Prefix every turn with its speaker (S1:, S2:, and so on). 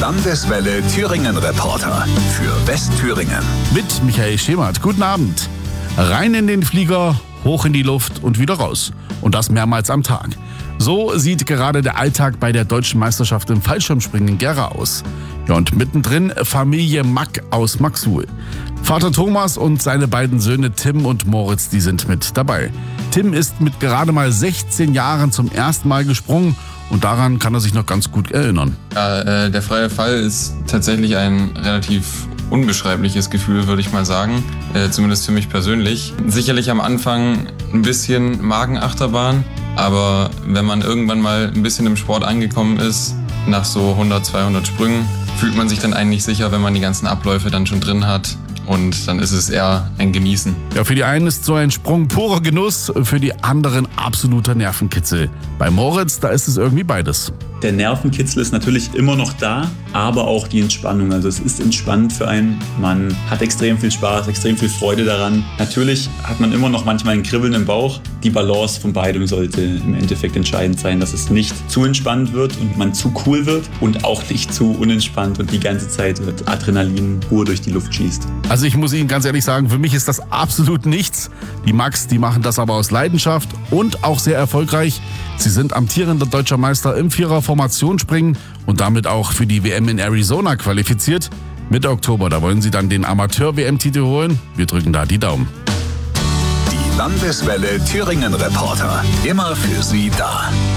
S1: Landeswelle Thüringen Reporter für Westthüringen.
S2: Mit Michael Schemert. Guten Abend. Rein in den Flieger, hoch in die Luft und wieder raus. Und das mehrmals am Tag. So sieht gerade der Alltag bei der Deutschen Meisterschaft im Fallschirmspringen in Gera aus. Ja, und mittendrin Familie Mack aus Maxuhl. Vater Thomas und seine beiden Söhne Tim und Moritz, die sind mit dabei. Tim ist mit gerade mal 16 Jahren zum ersten Mal gesprungen und daran kann er sich noch ganz gut erinnern.
S3: Ja, der freie Fall ist tatsächlich ein relativ unbeschreibliches Gefühl, würde ich mal sagen. Zumindest für mich persönlich. Sicherlich am Anfang ein bisschen Magenachterbahn, aber wenn man irgendwann mal ein bisschen im Sport angekommen ist, nach so 100, 200 Sprüngen, fühlt man sich dann eigentlich sicher, wenn man die ganzen Abläufe dann schon drin hat. Und dann ist es eher ein Genießen.
S2: Ja, für die einen ist so ein Sprung purer Genuss, für die anderen absoluter Nervenkitzel. Bei Moritz, da ist es irgendwie beides.
S4: Der Nervenkitzel ist natürlich immer noch da, aber auch die Entspannung. Also es ist entspannend für einen. Man hat extrem viel Spaß, extrem viel Freude daran. Natürlich hat man immer noch manchmal ein Kribbeln im Bauch. Die Balance von beidem sollte im Endeffekt entscheidend sein, dass es nicht zu entspannt wird und man zu cool wird und auch nicht zu unentspannt und die ganze Zeit wird Adrenalin pur durch die Luft schießt.
S2: Also ich muss Ihnen ganz ehrlich sagen, für mich ist das absolut nichts. Die Max, die machen das aber aus Leidenschaft und auch sehr erfolgreich. Sie sind amtierender deutscher Meister im Vierer-Formationsspringen und damit auch für die WM in Arizona qualifiziert. Mitte Oktober, da wollen sie dann den Amateur-WM-Titel holen. Wir drücken da die Daumen.
S1: Die Landeswelle Thüringen Reporter, immer für Sie da.